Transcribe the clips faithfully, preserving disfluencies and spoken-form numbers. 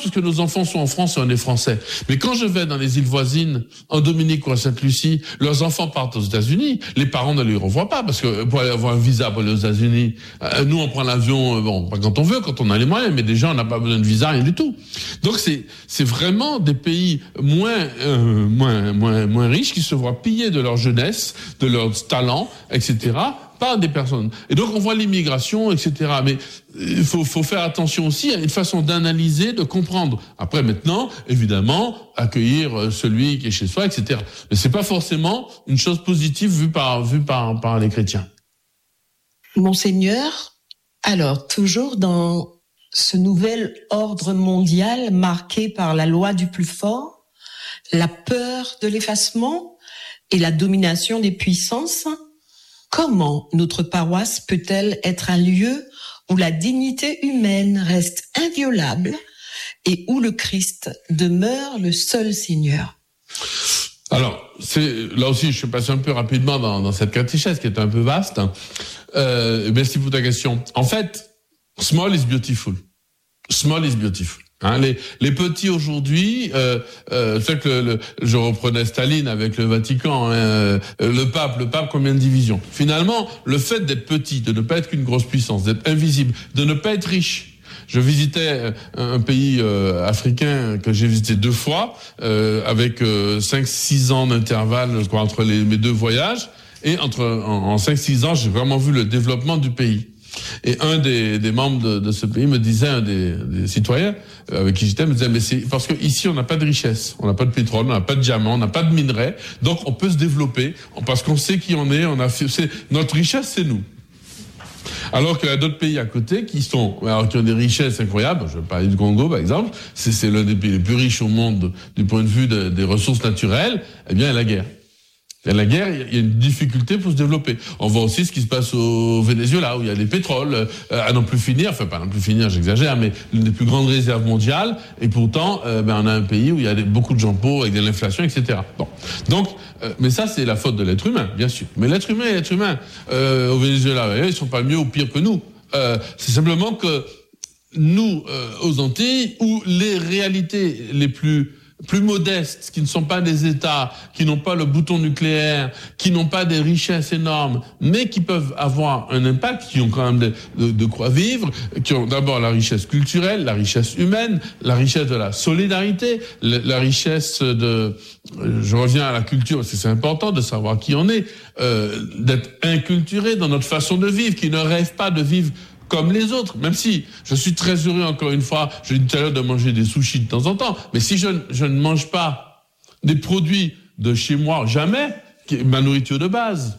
parce que nos enfants sont en France et on est français. Mais quand je vais dans les îles voisines, en Dominique ou à Sainte-Lucie, leurs enfants partent aux États-Unis, les parents ne les revoient pas, parce que pour aller avoir un visa pour aller aux États-Unis, euh, nous on prend l'avion, euh, bon, pas quand on veut, quand on a les moyens, mais déjà on n'a pas besoin de visa, rien du tout. Donc c'est c'est vraiment des pays moins euh, moins moins moins riches qui se voient piller de leur jeunesse, de leurs talents, et cetera, par des personnes. Et donc on voit l'immigration, et cetera. Mais il faut, faut faire attention aussi à une façon d'analyser, de comprendre. Après maintenant, évidemment, accueillir celui qui est chez soi, et cetera. Mais c'est pas forcément une chose positive vue par vue par par les chrétiens. Monseigneur, alors toujours dans ce nouvel ordre mondial marqué par la loi du plus fort, la peur de l'effacement et la domination des puissances, comment notre paroisse peut-elle être un lieu où la dignité humaine reste inviolable et où le Christ demeure le seul Seigneur? Alors, c'est là aussi, je suis passé un peu rapidement dans, dans cette catéchèse qui est un peu vaste. Euh, merci pour ta question. En fait, small is beautiful. Small is beautiful. Hein, les, les petits aujourd'hui, euh, euh, c'est que le, le, je reprenais Staline avec le Vatican, hein, euh, le pape, le pape, combien de divisions? Finalement, le fait d'être petit, de ne pas être qu'une grosse puissance, d'être invisible, de ne pas être riche. Je visitais un pays euh, africain que j'ai visité deux fois, euh, avec euh, cinq six ans d'intervalle, je crois, entre les, mes deux voyages, et entre en, en cinq six ans, j'ai vraiment vu le développement du pays. Et un des, des membres de, de ce pays me disait, un des, des citoyens avec qui j'étais, me disait, mais c'est parce que ici on n'a pas de richesse, on n'a pas de pétrole, on n'a pas de diamants, on n'a pas de minerais, donc on peut se développer parce qu'on sait qui on est, on a, c'est, notre richesse c'est nous. Alors qu'il y a d'autres pays à côté qui sont, alors qui ont des richesses incroyables. Je vais parler du Congo par exemple, c'est, c'est l'un des pays les plus riches au monde du point de vue de, des ressources naturelles. Eh bien, il y a la guerre. Il y a la guerre, il y a une difficulté pour se développer. On voit aussi ce qui se passe au Venezuela, où il y a des pétroles euh, à n'en plus finir, enfin pas à n'en plus finir, j'exagère, mais l'une des plus grandes réserves mondiales, et pourtant, euh, ben, on a un pays où il y a des, beaucoup de gens pauvres, avec de l'inflation, et cetera. Bon. Donc, euh, mais ça, c'est la faute de l'être humain, bien sûr. Mais l'être humain est l'être humain. Euh, au Venezuela, ils sont pas mieux ou pire que nous. Euh, c'est simplement que nous, euh, aux Antilles, où les réalités les plus plus modestes, qui ne sont pas des États, qui n'ont pas le bouton nucléaire, qui n'ont pas des richesses énormes, mais qui peuvent avoir un impact, qui ont quand même de, de, de quoi vivre, qui ont d'abord la richesse culturelle, la richesse humaine, la richesse de la solidarité, la, la richesse de... Je reviens à la culture, parce que c'est important de savoir qui on est, euh, d'être inculturé dans notre façon de vivre, qui ne rêve pas de vivre comme les autres, même si je suis très heureux, encore une fois, je l'ai dit tout à l'heure, de manger des sushis de temps en temps, mais si je, je ne mange pas des produits de chez moi, jamais, qui est ma nourriture de base.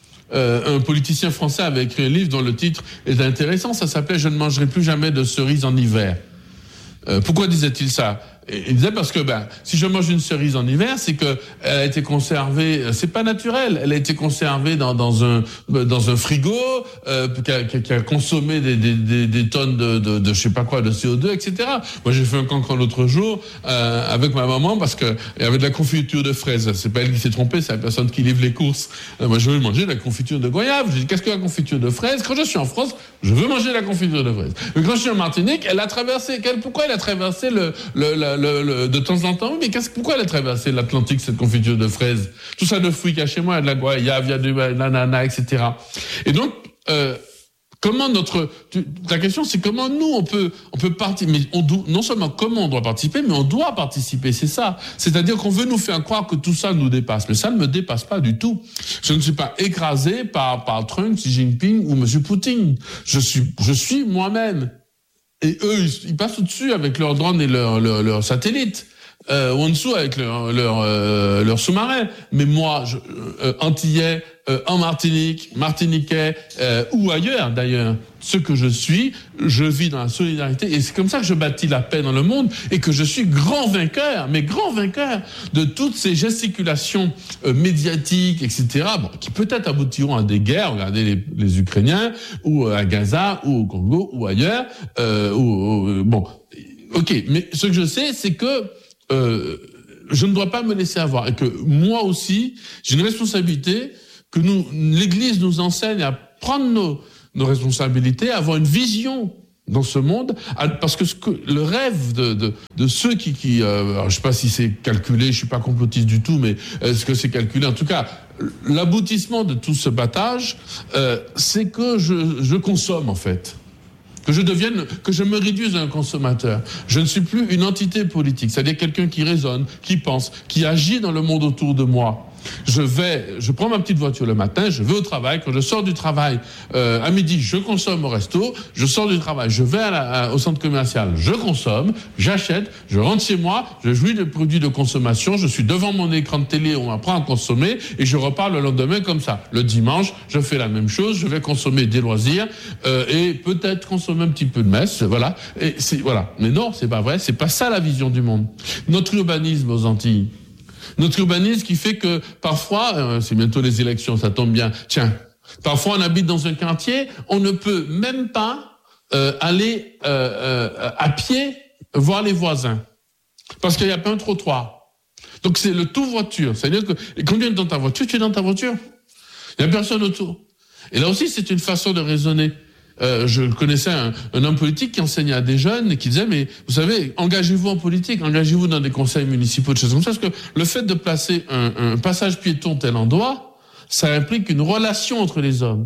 Euh, un politicien français avait écrit un livre dont le titre est intéressant, ça s'appelait « Je ne mangerai plus jamais de cerises en hiver ». Euh, pourquoi disait-il ça? Il disait parce que ben si je mange une cerise en hiver, c'est que elle a été conservée, c'est pas naturel, elle a été conservée dans dans un dans un frigo euh, qui, a, qui a consommé des des des, des tonnes de, de de je sais pas quoi de C O deux, et cetera. Moi j'ai fait un cancre l'autre jour euh, avec ma maman parce que il y avait de la confiture de fraises. C'est pas elle qui s'est trompée, c'est la personne qui livre les courses. Euh, moi je veux manger de la confiture de goyave. Je dis qu'est-ce que la confiture de fraises? Quand je suis en France, je veux manger de la confiture de fraises. Mais quand je suis en Martinique, elle a traversé. Quelle, pourquoi elle a traversé le le, le Le, le, de temps en temps, mais qu'est-ce, pourquoi elle a traversé l'Atlantique, cette confiture de fraises? Tout ça de fruits qu'il y a chez moi, il y a de la goyave, il y a de l'ananas, et cetera. Et donc, euh, comment notre, tu, ta question, c'est comment nous, on peut, on peut participer, mais on doit, non seulement comment on doit participer, mais on doit participer, c'est ça. C'est-à-dire qu'on veut nous faire croire que tout ça nous dépasse, mais ça ne me dépasse pas du tout. Je ne suis pas écrasé par, par Trump, Xi Jinping ou Monsieur Poutine. Je suis, je suis moi-même. Et eux, ils, ils passent au-dessus avec leurs drones et leurs leur, leur satellites, euh, ou en dessous avec leurs leur, euh, leur sous-marins. Mais moi, je, euh, Antillais, euh, en Martinique, Martiniquais, euh, ou ailleurs d'ailleurs, ce que je suis, je vis dans la solidarité. Et c'est comme ça que je bâtis la paix dans le monde et que je suis grand vainqueur, mais grand vainqueur de toutes ces gesticulations euh, médiatiques, et cetera, bon, qui peut-être aboutiront à des guerres. Regardez les, les Ukrainiens, ou à Gaza, ou au Congo, ou ailleurs. Euh, ou, ou, bon, ok. Mais ce que je sais, c'est que euh, je ne dois pas me laisser avoir et que moi aussi, j'ai une responsabilité que nous, l'Église nous enseigne à prendre nos nos responsabilités, avoir une vision dans ce monde, parce que, ce que le rêve de, de, de ceux qui, qui euh, alors je sais pas si c'est calculé, je suis pas complotiste du tout, mais est-ce que c'est calculé? En tout cas, l'aboutissement de tout ce battage, euh, c'est que je, je consomme en fait. Que je devienne, que je me réduise à un consommateur. Je ne suis plus une entité politique, c'est-à-dire quelqu'un qui raisonne, qui pense, qui agit dans le monde autour de moi. Je vais, je prends ma petite voiture le matin, je vais au travail. Quand je sors du travail euh, à midi, je consomme au resto. Je sors du travail, je vais à la, à, au centre commercial, je consomme, j'achète, je rentre chez moi, je jouis des produits de consommation. Je suis devant mon écran de télé, on m'apprend à consommer et je repars le lendemain comme ça. Le dimanche, je fais la même chose, je vais consommer des loisirs euh, et peut-être consommer un petit peu de messe, voilà. Et c'est voilà. Mais non, c'est pas vrai. C'est pas ça la vision du monde. Notre urbanisme aux Antilles. Notre urbanisme qui fait que parfois, euh, c'est bientôt les élections, ça tombe bien, tiens, parfois on habite dans un quartier, on ne peut même pas euh, aller euh, euh, à pied voir les voisins, parce qu'il n'y a pas un trottoir. Donc c'est le tout voiture, c'est-à-dire que quand tu es dans ta voiture, tu es dans ta voiture, il n'y a personne autour. Et là aussi c'est une façon de raisonner. Euh, je connaissais un, un homme politique qui enseignait à des jeunes et qui disait, mais vous savez, engagez-vous en politique, engagez-vous dans des conseils municipaux, de choses comme ça, parce que le fait de placer un, un passage piéton tel endroit, ça implique une relation entre les hommes.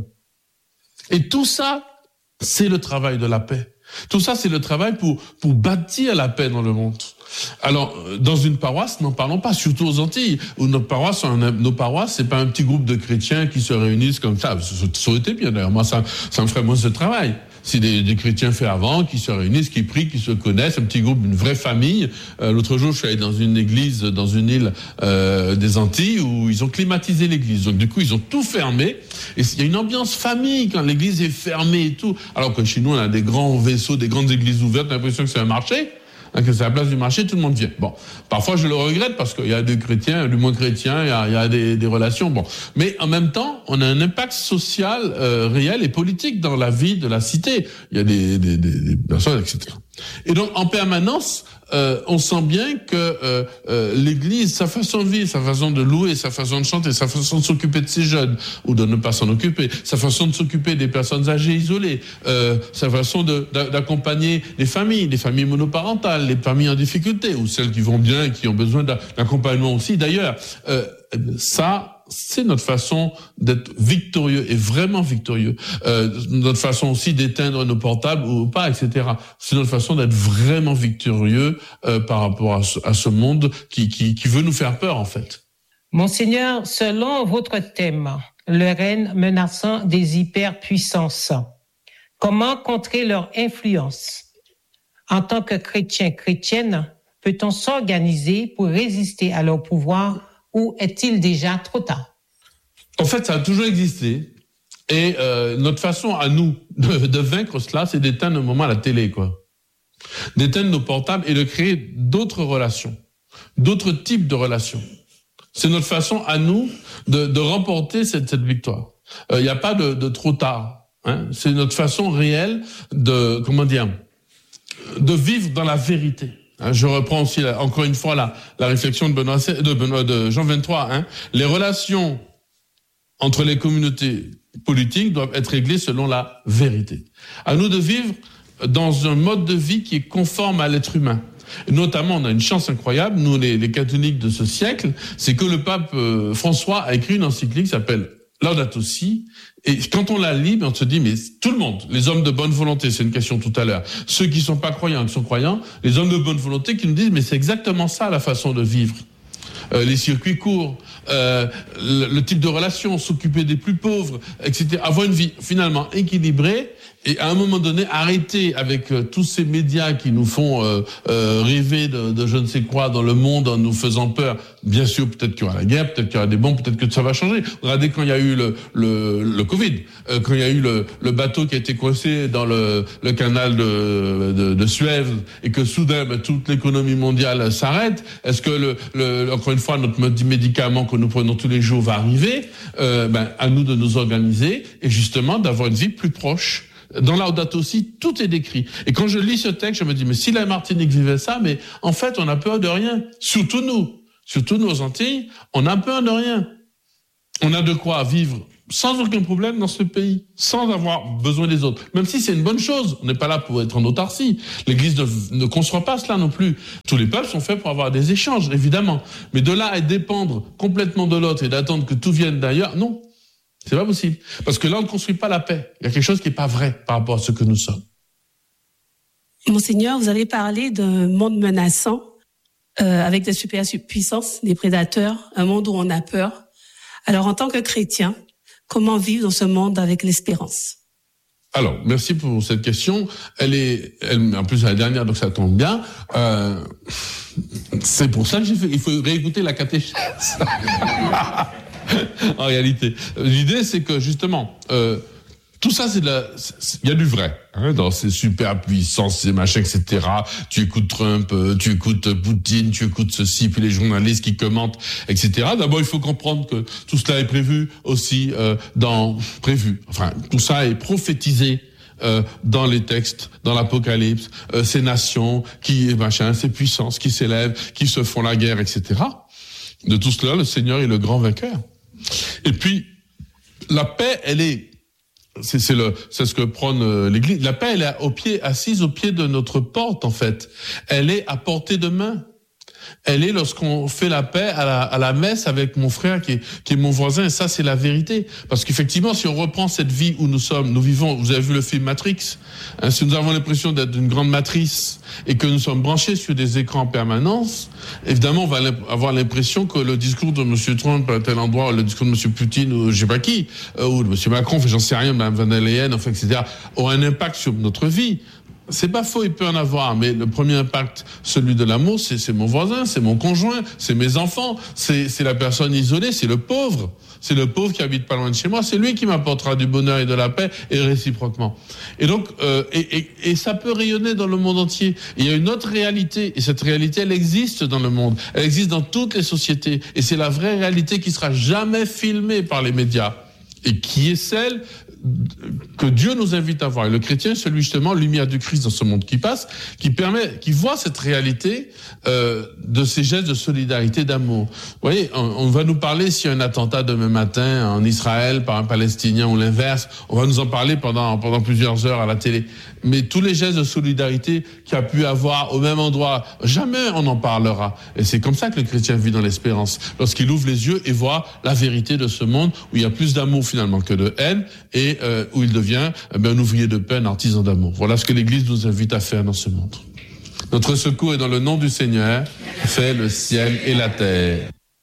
Et tout ça, c'est le travail de la paix. Tout ça, c'est le travail pour, pour bâtir la paix dans le monde. Alors, dans une paroisse, n'en parlons pas, surtout aux Antilles, où notre paroisse, nos paroisses, c'est pas un petit groupe de chrétiens qui se réunissent comme ça. Ça aurait été bien, d'ailleurs. Moi, ça, ça me ferait moins ce travail. C'est des, des chrétiens faits avant, qui se réunissent, qui prient, qui se connaissent, un petit groupe, une vraie famille. Euh, l'autre jour, je suis allé dans une église, dans une île euh, des Antilles, où ils ont climatisé l'église. Donc, du coup, ils ont tout fermé. Et il y a une ambiance famille quand l'église est fermée et tout. Alors que chez nous, on a des grands vaisseaux, des grandes églises ouvertes, on a l'impression que c'est un marché. Que c'est la place du marché, tout le monde vient. Bon, parfois je le regrette parce qu'il y a des chrétiens, du moins chrétiens, il y a, il y a des, des relations. Bon, mais en même temps, on a un impact social euh, réel et politique dans la vie de la cité. Il y a des, des, des, des personnes, et cetera. Et donc en permanence, euh, on sent bien que euh, euh, l'Église, sa façon de vivre, sa façon de louer, sa façon de chanter, sa façon de s'occuper de ses jeunes ou de ne pas s'en occuper, sa façon de s'occuper des personnes âgées isolées, euh, sa façon de, d'accompagner les familles, les familles monoparentales, les familles en difficulté ou celles qui vont bien et qui ont besoin d'accompagnement aussi. D'ailleurs, euh, ça. C'est notre façon d'être victorieux et vraiment victorieux. Euh, notre façon aussi d'éteindre nos portables ou pas, et cetera. C'est notre façon d'être vraiment victorieux euh, par rapport à ce, à ce monde qui, qui, qui veut nous faire peur, en fait. Monseigneur, selon votre thème, le règne menaçant des hyperpuissances, comment contrer leur influence? En tant que chrétien, chrétienne, peut-on s'organiser pour résister à leur pouvoir? Ou est-il déjà trop tard? En fait, ça a toujours existé. Et euh, notre façon à nous de, de vaincre cela, c'est d'éteindre un moment la télé, quoi. D'éteindre nos portables et de créer d'autres relations, d'autres types de relations. C'est notre façon à nous de, de remporter cette, cette victoire. Il euh, n'y a pas de, de trop tard. Hein. C'est notre façon réelle de, comment dire, de vivre dans la vérité. Je reprends aussi, encore une fois, la, la réflexion de Benoît, de Benoît, de Jean vingt-trois. Hein. Les relations entre les communautés politiques doivent être réglées selon la vérité. À nous de vivre dans un mode de vie qui est conforme à l'être humain. Et notamment, on a une chance incroyable, nous les, les catholiques de ce siècle, c'est que le pape euh, François a écrit une encyclique qui s'appelle Laudato Si. Et quand on la lit, on se dit, mais tout le monde, les hommes de bonne volonté, c'est une question tout à l'heure, ceux qui sont pas croyants, qui sont croyants, les hommes de bonne volonté qui nous disent, mais c'est exactement ça la façon de vivre. Euh, les circuits courts, euh, le, le type de relation, s'occuper des plus pauvres, et cetera. Avoir une vie finalement équilibrée et à un moment donné arrêter avec euh, tous ces médias qui nous font euh, euh, rêver de, de je ne sais quoi dans le monde en nous faisant peur. Bien sûr, peut-être qu'il y aura la guerre, peut-être qu'il y aura des bombes, peut-être que ça va changer. Regardez quand il y a eu le le, le Covid, euh, quand il y a eu le, le bateau qui a été coincé dans le, le canal de, de, de Suez et que soudain ben, toute l'économie mondiale s'arrête. Est-ce que le, le encore une fois notre médicament que nous prenons tous les jours va arriver? euh, Ben à nous de nous organiser et justement d'avoir une vie plus proche. Dans Laudato Si, tout est décrit. Et quand je lis ce texte, je me dis, mais si la Martinique vivait ça, mais en fait, on a peur de rien. Surtout nous. Surtout nos Antilles, on a peur de rien. On a de quoi vivre sans aucun problème dans ce pays, sans avoir besoin des autres. Même si c'est une bonne chose, on n'est pas là pour être en autarcie. L'Église ne, ne conçoit pas cela non plus. Tous les peuples sont faits pour avoir des échanges, évidemment. Mais de là à dépendre complètement de l'autre et d'attendre que tout vienne d'ailleurs, non, c'est pas possible. Parce que là, on ne construit pas la paix. Il y a quelque chose qui n'est pas vrai par rapport à ce que nous sommes. Monseigneur, vous avez parlé d'un monde menaçant, euh, avec des superpuissances, des prédateurs, un monde où on a peur. Alors, en tant que chrétien, comment vivre dans ce monde avec l'espérance? Alors, merci pour cette question. Elle est, elle, en plus, la dernière, donc ça tombe bien. Euh, c'est pour ça que j'ai fait, il faut réécouter la catéchèse. En réalité, l'idée, c'est que, justement, euh, tout ça, c'est de la, il y a du vrai, hein, dans ces super puissances, ces machins, et cetera. Tu écoutes Trump, euh, tu écoutes Poutine, tu écoutes ceci, puis les journalistes qui commentent, et cetera. D'abord, il faut comprendre que tout cela est prévu aussi euh, dans prévu. Enfin, tout ça est prophétisé euh, dans les textes, dans l'Apocalypse. Euh, ces nations qui, machin, ces puissances qui s'élèvent, qui se font la guerre, et cetera. De tout cela, le Seigneur est le grand vainqueur. Et puis, la paix, elle est C'est, c'est, le, c'est ce que prône euh, l'Église. La paix, elle est au pied, assise au pied de notre porte, en fait. Elle est à portée de main. Elle est lorsqu'on fait la paix à la, à la messe avec mon frère qui est, qui est mon voisin. Et ça, c'est la vérité. Parce qu'effectivement, si on reprend cette vie où nous sommes, nous vivons, vous avez vu le film Matrix, hein, si nous avons l'impression d'être d'une grande matrice et que nous sommes branchés sur des écrans en permanence, évidemment, on va avoir l'impression que le discours de M. Trump à tel endroit, le discours de M. Poutine ou je sais pas qui, euh, ou de M. Macron, j'en sais rien, Mme Van der Leyen, enfin, et cetera, ont un impact sur notre vie. C'est pas faux, il peut en avoir, mais le premier impact, celui de l'amour, c'est, c'est mon voisin, c'est mon conjoint, c'est mes enfants, c'est, c'est la personne isolée, c'est le pauvre. C'est le pauvre qui habite pas loin de chez moi, c'est lui qui m'apportera du bonheur et de la paix, et réciproquement. Et donc, euh, et, et, et ça peut rayonner dans le monde entier. Il y a une autre réalité, et cette réalité, elle existe dans le monde. Elle existe dans toutes les sociétés, et c'est la vraie réalité qui sera jamais filmée par les médias, et qui est celle que Dieu nous invite à voir. Et le chrétien, celui justement, lumière du Christ dans ce monde qui passe, qui permet, qui voit cette réalité euh, de ces gestes de solidarité, d'amour. Vous voyez, on, on va nous parler s'il y a un attentat demain matin en Israël par un Palestinien ou l'inverse. On va nous en parler pendant pendant plusieurs heures à la télé. Mais tous les gestes de solidarité qu'il y a pu avoir au même endroit, jamais on en parlera. Et c'est comme ça que le chrétien vit dans l'espérance. Lorsqu'il ouvre les yeux et voit la vérité de ce monde où il y a plus d'amour finalement que de haine et euh, où il devient eh bien, un ouvrier de paix, un artisan d'amour. Voilà ce que l'Église nous invite à faire dans ce monde. Notre secours est dans le nom du Seigneur, fait le ciel et la terre.